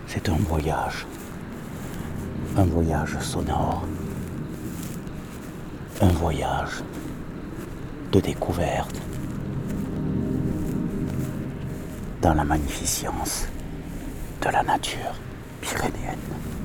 C'est un voyage sonore, un voyage de découverte dans la magnificence de la nature pyrénéenne.